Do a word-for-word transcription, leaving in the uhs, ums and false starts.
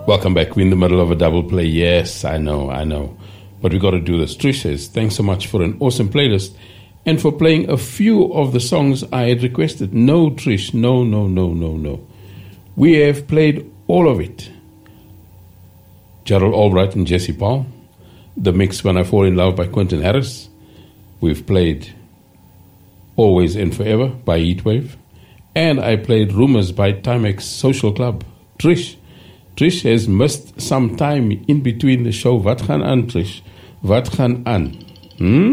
Welcome back. We're in the middle of a double play. Yes, I know, I know. But we got to do this. Trish says, thanks so much for an awesome playlist and for playing a few of the songs I had requested. No, Trish, no, no, no, no, no. We have played all of it. Gerald Albright and Jesse Paul. The mix When I Fall in Love by Quentin Harris. We've played Always and Forever by Heatwave. And I played Rumors by Timex Social Club. Trish. Trish has missed some time in between the show. Wat gaan aan, Trish? Wat gaan aan? Hmm?